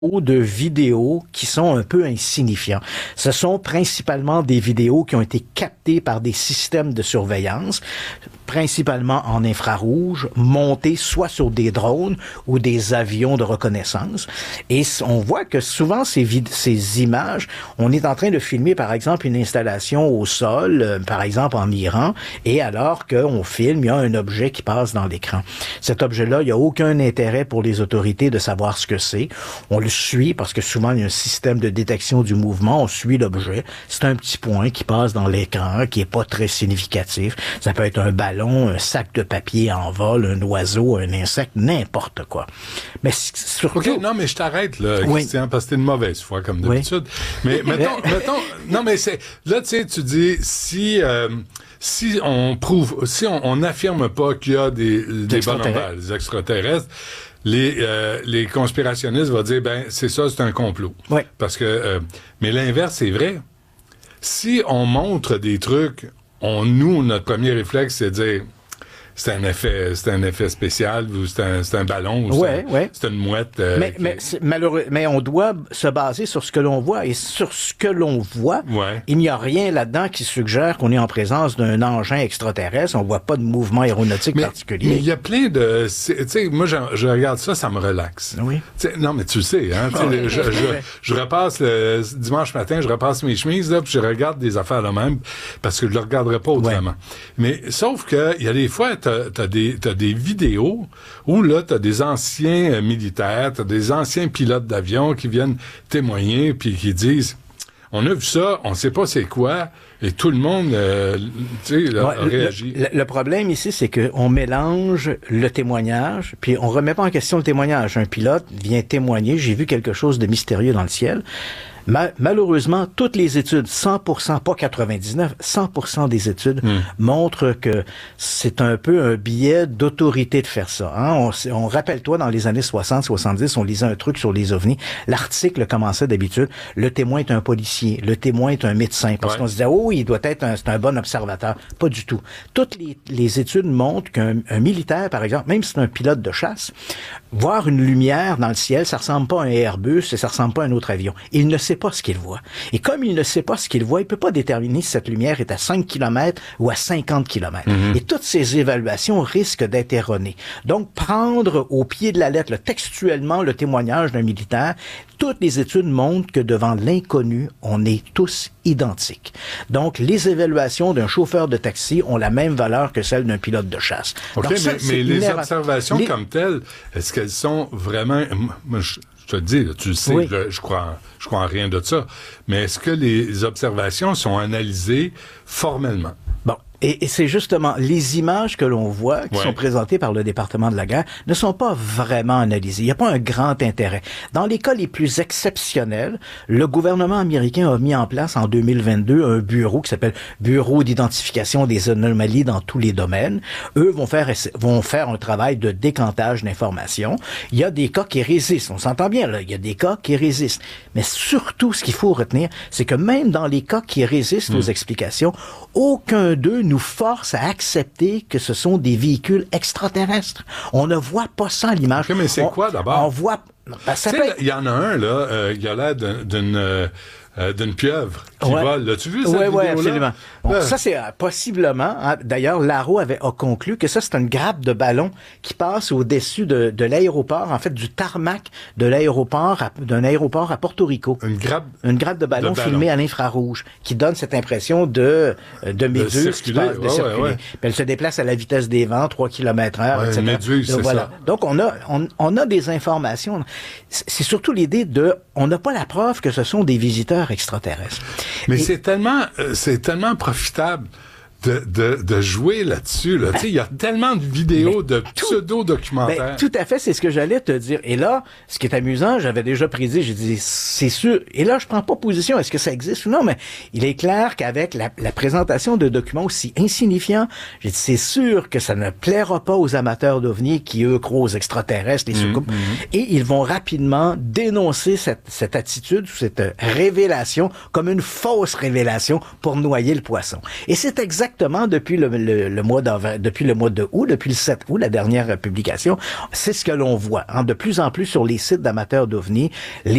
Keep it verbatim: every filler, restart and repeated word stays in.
de vidéos qui sont un peu insignifiants. Ce sont principalement des vidéos qui ont été captées par des systèmes de surveillance, principalement en infrarouge, montées soit sur des drones ou des avions de reconnaissance. Et on voit que souvent ces, vid- ces images, on est en train de filmer par exemple une installation au sol, euh, par exemple en Iran, et alors qu'on filme, il y a un objet qui passe dans l'écran. Cet objet-là, il n'y a aucun intérêt pour les autorités de savoir ce que c'est. On le suit parce que souvent il y a un système de détection du mouvement, on suit l'objet. C'est un petit point qui passe dans l'écran, qui est pas très significatif. Ça peut être un ballon, un sac de papier en vol, un oiseau, un insecte, n'importe quoi. Mais surtout... OK, non, mais je t'arrête, là, oui. Christian, parce que t'es une mauvaise foi, comme d'habitude. Oui. Mais mettons, mettons, non, mais c'est, là, tu sais, tu dis, si, euh, si on prouve, si on, on n'affirme pas qu'il y a des, des bonhommes, des extraterrestres, les euh, les conspirationnistes vont dire ben c'est ça, c'est un complot. Oui. Parce que euh, mais l'inverse c'est vrai. Si on montre des trucs, on nous notre premier réflexe c'est de dire c'est un effet, c'est un effet spécial ou c'est un, c'est un ballon ou ouais, c'est, un, ouais. c'est une mouette. Euh, mais qui... mais c'est malheureux, mais on doit se baser sur ce que l'on voit et sur ce que l'on voit. Ouais. Il n'y a rien là-dedans qui suggère qu'on est en présence d'un engin extraterrestre. On voit pas de mouvement aéronautique mais, particulier. Mais il y a plein de, tu sais, moi je, je regarde ça, ça me relaxe. Oui. T'sais, non mais tu le sais, hein. je, je, je, je repasse le dimanche matin, je repasse mes chemises là, puis je regarde des affaires là même parce que je le regarderai pas autrement. Ouais. Mais sauf que il y a des fois t'as, t'as des t'as des vidéos où là t'as des anciens euh, militaires, t'as des anciens pilotes d'avion qui viennent témoigner puis qui disent on a vu ça, on sait pas c'est quoi et tout le monde euh, tu sais ouais, réagit. Le, le problème ici c'est que on mélange le témoignage puis on remet pas en question le témoignage. Un pilote vient témoigner, j'ai vu quelque chose de mystérieux dans le ciel. Ma- malheureusement, toutes les études, cent pour cent, pas quatre-vingt-dix-neuf, cent pour cent des études mmh. montrent que c'est un peu un biais d'autorité de faire ça. Hein? On, on rappelle-toi, dans les années soixante soixante-dix, on lisait un truc sur les ovnis. L'article commençait d'habitude, le témoin est un policier, le témoin est un médecin. Parce ouais. qu'on se disait, oh, il doit être un, c'est un bon observateur. Pas du tout. Toutes les, les études montrent qu'un un militaire, par exemple, même si c'est un pilote de chasse, voir une lumière dans le ciel, ça ressemble pas à un Airbus et ça ressemble pas à un autre avion. Il ne sait pas ce qu'il voit. Et comme il ne sait pas ce qu'il voit, il peut pas déterminer si cette lumière est à cinq kilomètres ou à cinquante kilomètres. Mm-hmm. Et toutes ces évaluations risquent d'être erronées. Donc, prendre au pied de la lettre, là, textuellement, le témoignage d'un militaire, toutes les études montrent que devant l'inconnu, on est tous identiques. Donc, les évaluations d'un chauffeur de taxi ont la même valeur que celle d'un pilote de chasse. OK, Donc, ça, mais, mais les erreur. observations les... comme telles, est-ce qu'elles sont vraiment... Moi, je... Je te dis, là, tu le sais, oui. je, je crois, je crois en rien de ça. Mais est-ce que les observations sont analysées formellement? Bon. Et, et c'est justement les images que l'on voit, qui ouais. sont présentées par le département de la guerre, ne sont pas vraiment analysées. Il n'y a pas un grand intérêt. Dans les cas les plus exceptionnels, le gouvernement américain a mis en place en deux mille vingt-deux un bureau qui s'appelle Bureau d'identification des anomalies dans tous les domaines. Eux vont faire vont faire un travail de décantage d'informations. Il y a des cas qui résistent. On s'entend bien, là. Il y a des cas qui résistent. Mais surtout, ce qu'il faut retenir, c'est que même dans les cas qui résistent mmh. aux explications, aucun d'eux nous force à accepter que ce sont des véhicules extraterrestres. On ne voit pas ça à l'image. Okay, mais c'est on, quoi d'abord? On voit... Ben, ça peut... Il y en a un, là, euh, il a l'air d'une... d'une euh, Euh, d'une pieuvre qui ouais. vole. L'as-tu vu, cette ouais, vidéo-là? Oui, absolument. Bon, ouais. Ça, c'est euh, possiblement... Hein, d'ailleurs, l'A R O avait a conclu que ça, c'est une grappe de ballon qui passe au-dessus de, de l'aéroport, en fait, du tarmac de l'aéroport, à, d'un aéroport à Porto Rico. Une grappe? Une grappe de ballon, de ballon. filmée à l'infrarouge, qui donne cette impression de, de méduse. De circuler. Qui passe, de ouais, circuler. Ouais, ouais. Puis elle se déplace à la vitesse des vents, trois kilomètres heure, ouais, et cetera. Méduse, Donc, c'est voilà. ça. Donc, on a, on, on a des informations. C'est surtout l'idée de... On n'a pas la preuve que ce sont des visiteurs extraterrestres. Mais Et, c'est tellement, euh, c'est tellement profitable de, de, de jouer là-dessus. Là. Ben, tu sais, il y a tellement de vidéos, de pseudo-documentaires. Ben, tout à fait, c'est ce que j'allais te dire. Et là, ce qui est amusant, j'avais déjà prédit, j'ai dit, c'est sûr. Et là, je prends pas position, est-ce que ça existe ou non, mais il est clair qu'avec la, la présentation de documents aussi insignifiants, j'ai dit, c'est sûr que ça ne plaira pas aux amateurs d'ovnis qui, eux, croient aux extraterrestres, les soucoupes. Mmh, mmh. Et ils vont rapidement dénoncer cette, cette attitude, cette révélation, comme une fausse révélation pour noyer le poisson. Et c'est exactement exactement depuis le, le, le mois d'avril, depuis le mois de août, depuis le sept août, la dernière publication. C'est ce que l'on voit. Hein, de plus en plus sur les sites d'amateurs d'ovnis, les